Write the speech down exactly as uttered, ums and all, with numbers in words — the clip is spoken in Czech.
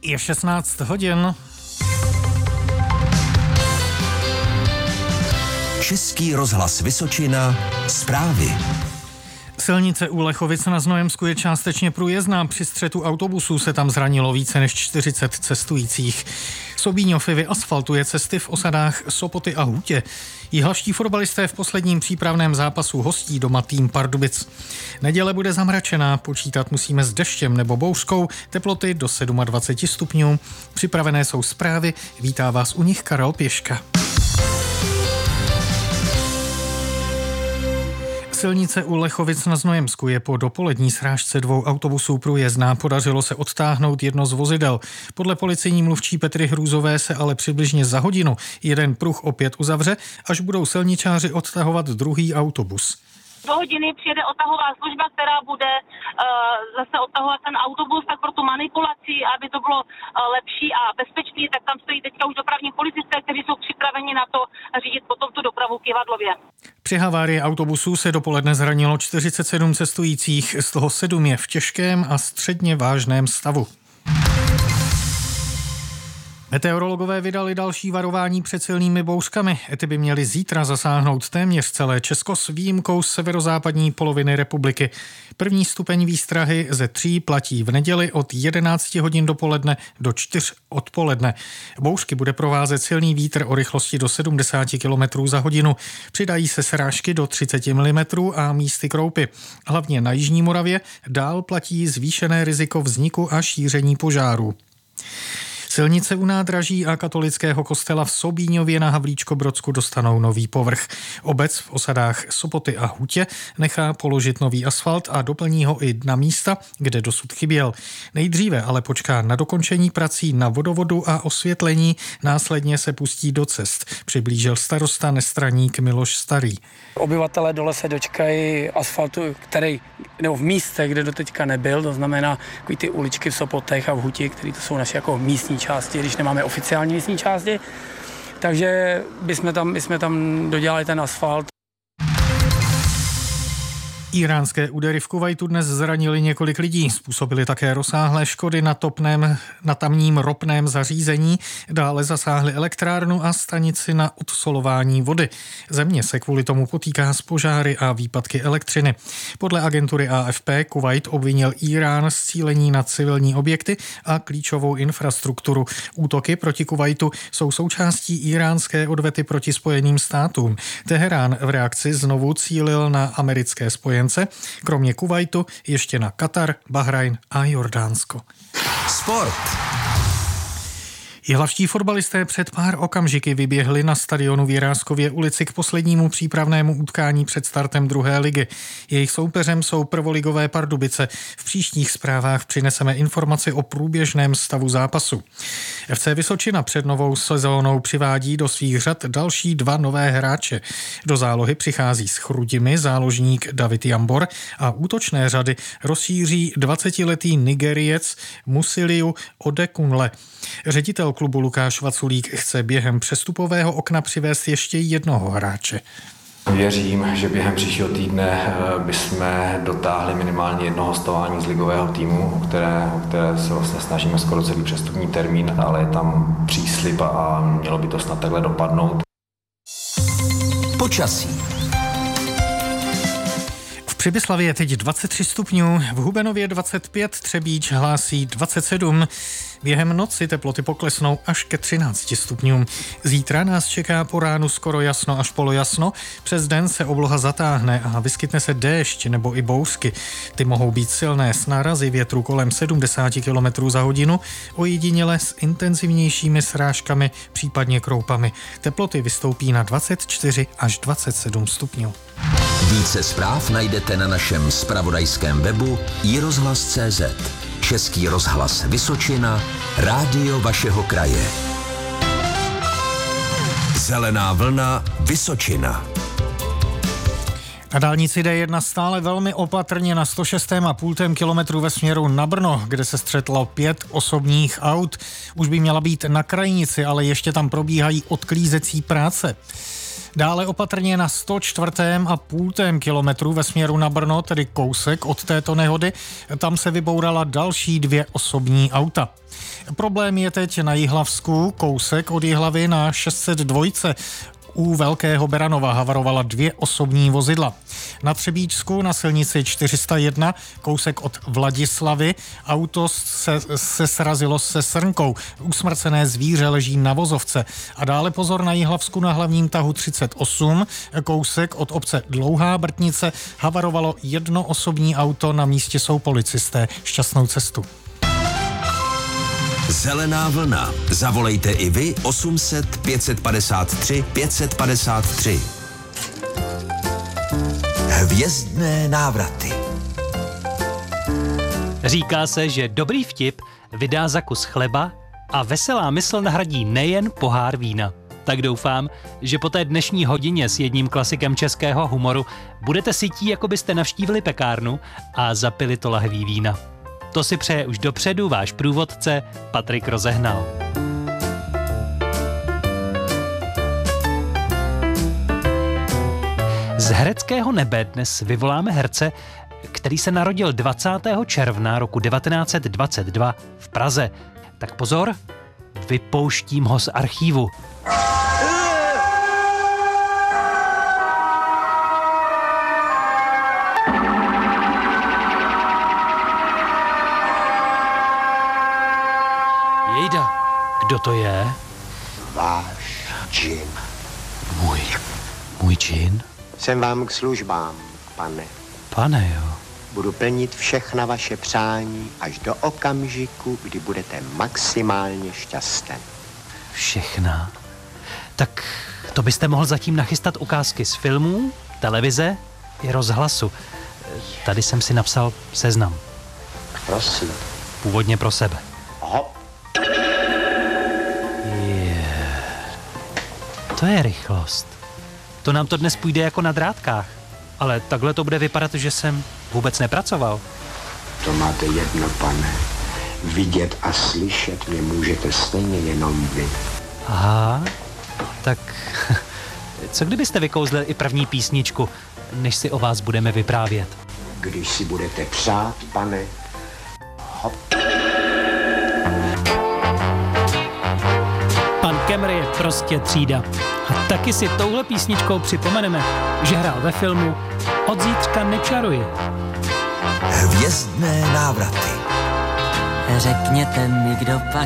Je šestnáct hodin. Český rozhlas Vysočina, zprávy. Silnice u Lechovic na Znojemsku je částečně průjezdná. Při střetu autobusů se tam zranilo více než čtyřicet cestujících. Sobíňov vyasfaltuje cesty v osadách Sopoty a Hutě. Jihlavští fotbalisté v posledním přípravném zápasu hostí doma tým Pardubic. Neděle bude zamračená, počítat musíme s deštěm nebo bouřkou, teploty do dvacet sedm stupňů. Připravené jsou zprávy, vítá vás u nich Karel Pěška. Silnice u Lechovic na Znojemsku je po dopolední srážce dvou autobusů průjezdná. Podařilo se odtáhnout jedno z vozidel. Podle policejní mluvčí Petry Hrůzové se ale přibližně za hodinu jeden pruh opět uzavře, až budou silničáři odtahovat druhý autobus. Do hodiny přijede odtahová služba, která bude uh, zase odtahovat ten autobus, tak pro tu manipulaci, aby to bylo uh, lepší a bezpečný, tak tam stojí teďka už dopravní policisté, kteří jsou připraveni na to řídit potom tu dopravu v Kyvadlově. Při havárii autobusů se dopoledne zranilo čtyřicet sedm cestujících, z toho sedm je v těžkém a středně vážném stavu. Meteorologové vydali další varování před silnými bouřkami. Ty by měly zítra zasáhnout téměř celé Česko s výjimkou severozápadní poloviny republiky. První stupeň výstrahy ze tří platí v neděli od jedenácti hodin dopoledne do čtyř odpoledne. Bouřky bude provázet silný vítr o rychlosti do sedmdesát kilometrů za hodinu. Přidají se srážky do třicet milimetrů a místy kroupy. Hlavně na jižní Moravě dál platí zvýšené riziko vzniku a šíření požárů. Silnice u nádraží a katolického kostela v Sobíňově na Havlíčkobrodsku dostanou nový povrch. Obec v osadách Sopoty a Hutě nechá položit nový asfalt a doplní ho i na místa, kde dosud chyběl. Nejdříve ale počká na dokončení prací na vodovodu a osvětlení, následně se pustí do cest, přiblížil starosta Nestraník Miloš Starý. Obyvatelé dole se dočkají asfaltu, který nebo v místech, kde doteďka nebyl, to znamená takový ty uličky v Sopotech a v Huti, které to jsou naše jako místní části, když nemáme oficiální místní části. Takže bychom tam, bychom tam dodělali ten asfalt. Iránské údery v Kuvajtu dnes zranili několik lidí. Způsobili také rozsáhlé škody na topném, na tamním ropném zařízení. Dále zasáhly elektrárnu a stanici na odsolování vody. Země se kvůli tomu potýká s požáry a výpadky elektřiny. Podle agentury A F P Kuvajt obvinil Irán z cílení na civilní objekty a klíčovou infrastrukturu. Útoky proti Kuvajtu jsou součástí iránské odvety proti Spojeným státům. Teherán v reakci znovu cílil na americké spojence. Kromě Kuvajtu ještě na Katar, Bahrajn a Jordánsko. Sport. Jihlavští fotbalisté před pár okamžiky vyběhli na stadionu v Jiráskově ulici k poslednímu přípravnému utkání před startem druhé ligy. Jejich soupeřem jsou prvoligové Pardubice. V příštích zprávách přineseme informaci o průběžném stavu zápasu. F C Vysočina před novou sezónou přivádí do svých řad další dva nové hráče. Do zálohy přichází s Chrudimi záložník David Jambor a útočné řady rozšíří dvacetiletý Nigeriec Musiliu Odekunle. Ředitel klubu Lukáš Vaculík chce během přestupového okna přivést ještě jednoho hráče. Věřím, že během příštího týdne bychom dotáhli minimálně jedno hostování z ligového týmu, o které, o které se vlastně snažíme skoro celý přestupní termín, ale je tam příslib a mělo by to snad takhle dopadnout. Počasí. V Přibyslavě je teď dvacet tři stupňů, v Hubenově dvacet pět, Třebíč hlásí dvacet sedm. Během noci teploty poklesnou až ke třinácti stupňům. Zítra nás čeká po ránu skoro jasno až polojasno. Přes den se obloha zatáhne a vyskytne se déšť nebo i bouřky. Ty mohou být silné s nárazy větru kolem sedmdesát kilometrů za hodinu, ojediněle s intenzivnějšími srážkami, případně kroupami. Teploty vystoupí na dvacet čtyři až dvacet sedm stupňů. Více zpráv najdete na našem zpravodajském webu i rozhlas tečka cé zet. Český rozhlas Vysočina, rádio vašeho kraje. Zelená vlna Vysočina. Na dálnici D jedna stále velmi opatrně na sto šest celá pět kilometru ve směru na Brno, kde se střetlo pět osobních aut. Už by měla být na krajnici, ale ještě tam probíhají odklízecí práce. Dále opatrně na sto čtvrtém a půltém kilometru ve směru na Brno, tedy kousek od této nehody, tam se vybourala další dvě osobní auta. Problém je teď na Jihlavsku, kousek od Jihlavy na šest set dva. U Velkého Beranova havarovala dvě osobní vozidla. Na Třebíčsku na silnici čtyři sta jedna, kousek od Vladislavy, auto se, se srazilo se srnkou. Usmrcené zvíře leží na vozovce. A dále pozor na Jihlavsku na hlavním tahu třicet osm, kousek od obce Dlouhá Brtnice, havarovalo jedno osobní auto, na místě jsou policisté. Šťastnou cestu. Zelená vlna. Zavolejte i vy osm set pět set padesát tři pět set padesát tři. Hvězdné návraty. Říká se, že dobrý vtip vydá za kus chleba a veselá mysl nahradí nejen pohár vína. Tak doufám, že po té dnešní hodině s jedním klasikem českého humoru budete sytí, jako byste navštívili pekárnu a zapili to lahví vína. To si přeje už dopředu váš průvodce Patrik Rozehnal. Z hereckého nebe dnes vyvoláme herce, který se narodil dvacátého června roku devatenáct set dvacet dva v Praze. Tak pozor, vypouštím ho z archívu. Jejda, kdo to je? Váš džin. Můj, můj džin? Jsem vám k službám, pane. Pane, jo. Budu plnit všechna vaše přání až do okamžiku, kdy budete maximálně šťastný. Všechna? Tak to byste mohl zatím nachystat ukázky z filmů, televize i rozhlasu. Tady jsem si napsal seznam. Prosím. Původně pro sebe. Hop. Yeah. To je rychlost. To nám to dnes půjde jako na drátkách. Ale takhle to bude vypadat, že jsem vůbec nepracoval. To máte jedno, pane. Vidět a slyšet mě můžete stejně jenom vy. Aha, tak co kdybyste vykouzlil i první písničku, než si o vás budeme vyprávět? Když si budete přát, pane. Hop. Pan Kemr je prostě třída. A taky si touhle písničkou připomeneme, že hrál ve filmu Od zítřka nečaruji. Hvězdné návraty. Řekněte mi, kdo pak